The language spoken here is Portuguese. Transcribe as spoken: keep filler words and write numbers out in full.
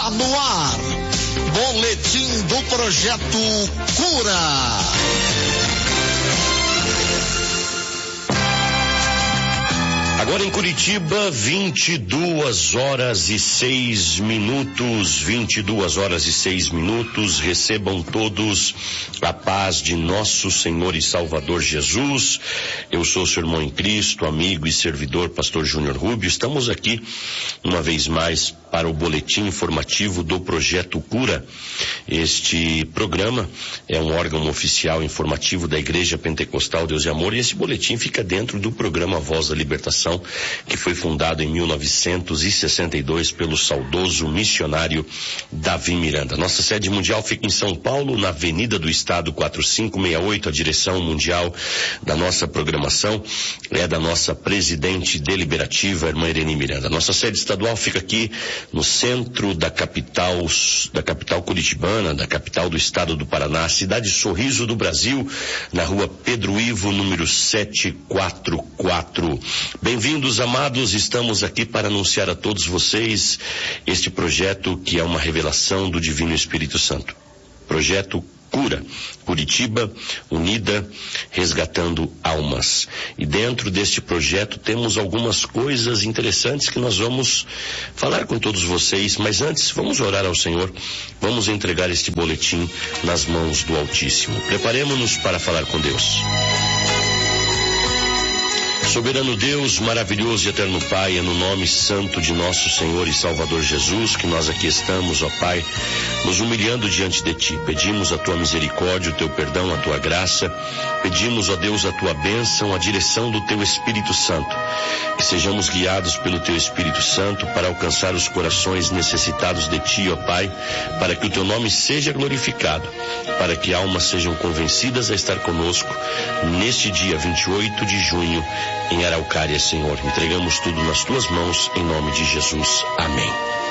Está no ar. Boletim do Projeto Cura. Agora em Curitiba, vinte e duas horas e seis minutos, vinte e duas horas e seis minutos, recebam todos a paz de nosso Senhor e Salvador Jesus. Eu sou seu irmão em Cristo, amigo e servidor, pastor Júnior Rubio. Estamos aqui, uma vez mais, para o boletim informativo do Projeto Cura. Este programa é um órgão oficial informativo da Igreja Pentecostal Deus e Amor, e esse boletim fica dentro do programa Voz da Libertação, que foi fundado em mil novecentos e sessenta e dois pelo saudoso missionário Davi Miranda. Nossa sede mundial fica em São Paulo, na Avenida do Estado quatro cinco seis oito. A direção mundial da nossa programação é da nossa presidente deliberativa, irmã Irene Miranda. Nossa sede estadual fica aqui no centro da capital, da capital curitibana, da capital do estado do Paraná, cidade Sorriso do Brasil, na rua Pedro Ivo, número setecentos e quarenta e quatro. Bem-vindos, amados, estamos aqui para anunciar a todos vocês este projeto que é uma revelação do Divino Espírito Santo. Projeto Cura, Curitiba, unida, resgatando almas. E dentro deste projeto temos algumas coisas interessantes que nós vamos falar com todos vocês, mas antes vamos orar ao Senhor, vamos entregar este boletim nas mãos do Altíssimo. Preparemos-nos para falar com Deus. Soberano Deus, maravilhoso e eterno Pai, é no nome santo de nosso Senhor e Salvador Jesus que nós aqui estamos, ó Pai, nos humilhando diante de Ti. Pedimos a Tua misericórdia, o Teu perdão, a Tua graça. Pedimos, ó Deus, a Tua bênção, a direção do Teu Espírito Santo. Que sejamos guiados pelo Teu Espírito Santo para alcançar os corações necessitados de Ti, ó Pai, para que o Teu nome seja glorificado, para que almas sejam convencidas a estar conosco neste dia vinte e oito de junho, em Araucária, Senhor. Entregamos tudo nas Tuas mãos, em nome de Jesus. Amém.